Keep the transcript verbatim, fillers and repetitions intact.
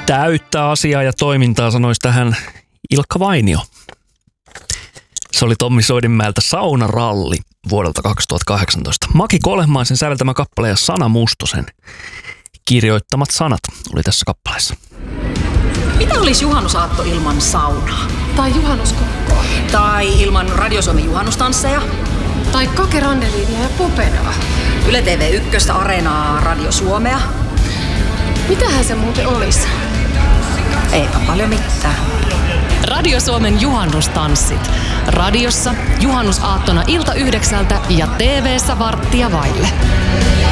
Täyttä asiaa ja toimintaa sanoisi tähän Ilkka Vainio. Se oli Tommi Soidinmäeltä Saunaralli vuodelta kaksituhattakahdeksantoista. Maki Kolehmaisen säveltämä kappale ja Sana Mustosen kirjoittamat sanat oli tässä kappaleessa. Mitä olisi juhannusaatto ilman saunaa? Tai juhannuskokkoa. Tai ilman Radio Suomen juhannustansseja? Tai kakerandeliinia ja popedaa. Yle T V yksi, Areenaa, Radio Suomea. Mitähän se muuten olisi? Eipä paljon mitään. Radio Suomen juhannustanssit. Radiossa juhannusaattona ilta yhdeksältä ja T V:ssä varttia vaille.